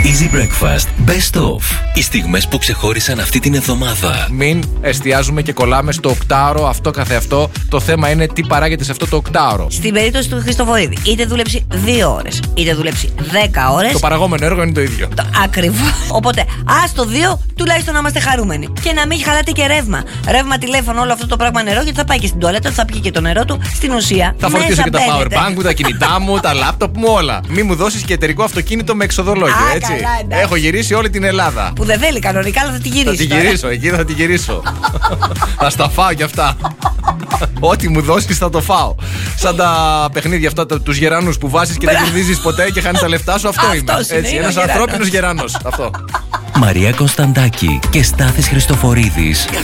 Easy Breakfast Best Of. Οι στιγμές που ξεχώρισαν αυτή την εβδομάδα. Μην εστιάζουμε και κολλάμε στο οκτάωρο αυτό καθεαυτό. Το θέμα είναι τι παράγεται σε αυτό το οκτάωρο. Στην περίπτωση του Χριστοφορίδη, είτε δούλεψει 2 ώρες, είτε δούλεψει 10 ώρες. Το παραγόμενο έργο είναι το ίδιο. Ακριβώς. Οπότε, άστο 2, τουλάχιστον να είμαστε χαρούμενοι. Και να μην χαλάτε και ρεύμα. Ρεύμα, τηλέφωνο, όλο αυτό το πράγμα νερό, γιατί θα πάει και στην τουαλέτα, θα πιει και το νερό του. Στην ουσία. Θα φορτίσω και τα powerbank μου, τα κινητά μου, τα laptop μου, όλα. Μη μου δώσεις και εταιρικό αυτοκίνητο με εξοδολόγιο, έτσι. Καλά, έχω γυρίσει όλη την Ελλάδα. Που δεν θέλει κανονικά, αλλά θα τη γυρίσει. Θα τη γυρίσω, εκεί θα τη γυρίσω. Θα στα φάω κι αυτά. Ό,τι μου δώσεις θα το φάω. Σαν τα παιχνίδια αυτά, τους γεράνους που βάζεις και δεν κερδίζεις ποτέ και χάνεις τα λεφτά σου. Αυτό είμαι. Έτσι, ένας ανθρώπινος γεράνος. Αυτό. Μαρία Κωνσταντάκη και Στάθης Χριστοφορίδης.